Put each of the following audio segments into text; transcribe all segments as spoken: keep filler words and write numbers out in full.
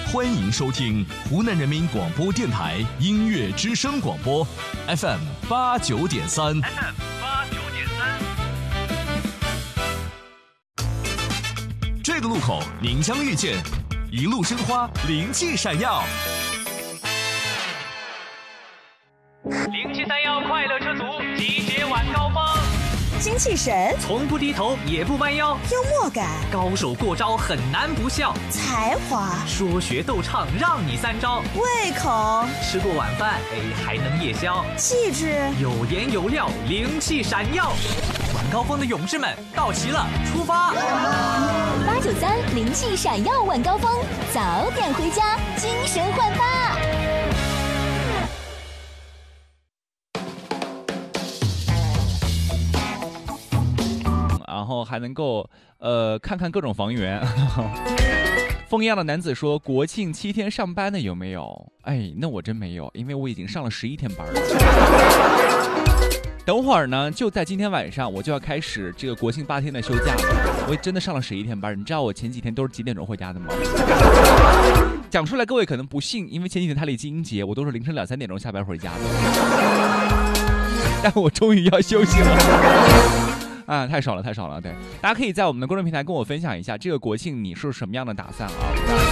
欢迎收听湖南人民广播电台音乐之声广播 F M 八九点三。F M 八九点三。这个路口您将遇见一路生花，灵气闪耀。 灵气闪耀，快乐车族集结晚高峰。 精气神， 从不低头也不弯腰； 幽默感， 高手过招很难不笑； 才华， 说学逗唱让你三招； 胃口， 吃过晚饭哎还能夜宵； 气质， 有颜有料，灵气闪耀。晚高峰的勇士们到齐了，出发！ 八九三灵气闪耀晚高峰，早点回家，精神焕发。 然后还能够呃看看各种房源。风一样的男子说：“国庆七天上班的有没有？”哎，那我真没有，因为我已经上了十一天班了。等会儿呢，就在今天晚上，我就要开始这个国庆八天的休假了。我真的上了十一天班，你知道我前几天都是几点钟回家的吗？讲出来各位可能不信，因为前几天他离金节，我都是凌晨两三点钟下班回家的。但我终于要休息了。啊，太爽了，太爽了！对，大家可以在我们的公众平台跟我分享一下，这个国庆你是什么样的打算啊？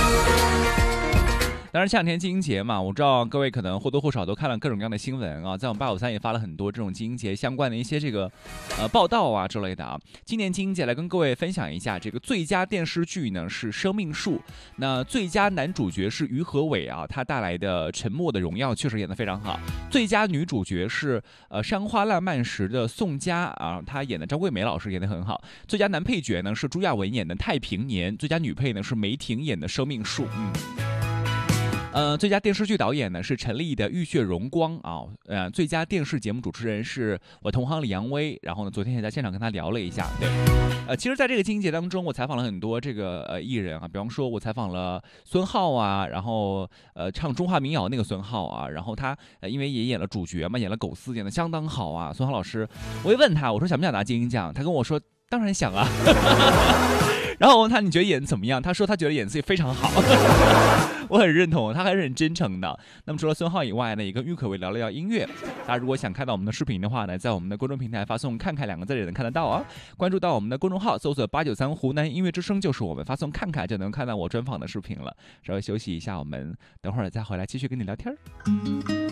当然，前两天金鹰节嘛，我知道各位可能或多或少都看了各种各样的新闻啊，在我们八五三也发了很多这种金鹰节相关的一些这个呃报道啊之类的啊。今年金鹰节来跟各位分享一下，这个最佳电视剧呢是《生命树》，那最佳男主角是于和伟啊，他带来的《沉默的荣耀》确实演得非常好。最佳女主角是呃《山花烂漫时》的宋佳啊，她演的张桂梅老师演得很好。最佳男配角呢是朱亚文演的《太平年》，最佳女配呢是梅婷演的《生命树》。嗯。呃，最佳电视剧导演呢是陈粒的《浴血荣光》啊，呃，最佳电视节目主持人是我同行李阳威，然后呢，昨天也在现场跟他聊了一下，对，呃，其实在这个金鹰节当中，我采访了很多这个呃艺人啊，比方说我采访了孙浩啊，然后呃唱中华民谣那个孙浩啊，然后他呃因为也演了主角嘛，演了狗四，演得相当好啊，孙浩老师，我也问他，我说想不想拿金鹰奖，他跟我说当然想啊。然后我问他你觉得演得怎么样？他说他觉得演技非常好，我很认同，他还是很真诚的。那么除了孙浩以外呢，也跟郁可唯聊了聊音乐。大家如果想看到我们的视频的话呢，在我们的公众平台发送"看看"两个字也能看得到啊。关注到我们的公众号，搜索八九三湖南音乐之声就是我们，发送"看看"就能看到我专访的视频了。稍微休息一下，我们等会儿再回来继续跟你聊天。